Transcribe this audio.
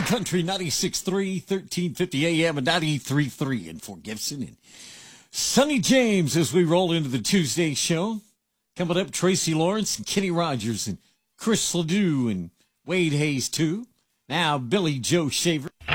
Country 96.3, 1350 AM and 93.3 in Fort Gibson. And Sonny James as we roll into the Tuesday show. Coming up, Tracy Lawrence and Kenny Rogers and Chris Ledoux and Wade Hayes too. Now, Billy Joe Shaver.